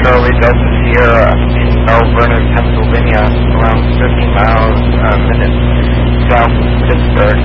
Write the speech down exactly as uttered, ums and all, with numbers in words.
Charlie Delta Sierra in Mount Vernon, Pennsylvania, around fifty miles a minute south of Pittsburgh.